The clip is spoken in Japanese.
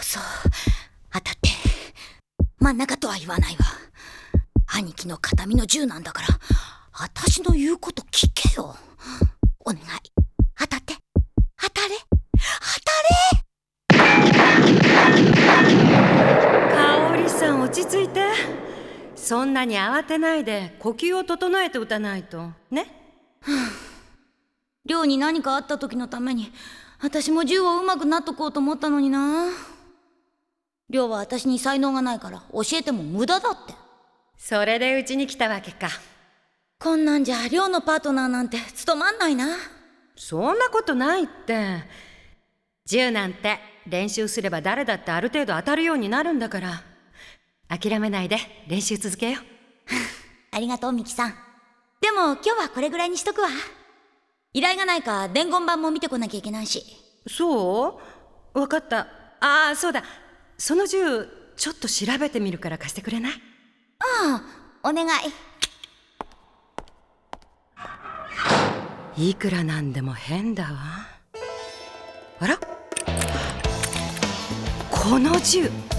そ当たって。真ん中とは言わないわ。兄貴の形見の銃なんだから、私の言うこと聞けよ。お願い、当たって。当たれ当たれ。 香織さん、落ち着いて。そんなに慌てないで呼吸を整えて打たないとね。 亮に何かあった時のために私も銃を上手くなっとこうと思ったのにな。亮は私に才能がないから教えても無駄だって。 それでうちに来たわけか。 こんなんじゃ亮のパートナーなんて務まんないな。 そんなことないって。銃なんて練習すれば誰だってある程度当たるようになるんだから。諦めないで練習続けよう。 ありがとうミキさん。でも今日はこれぐらいにしとくわ。依頼がないか伝言板も見てこなきゃいけないし。 そう？わかった。ああ、そうだ。その銃ちょっと調べてみるから貸してくれない？ ああ、お願い。 いくらなんでも変だわ。あら、この銃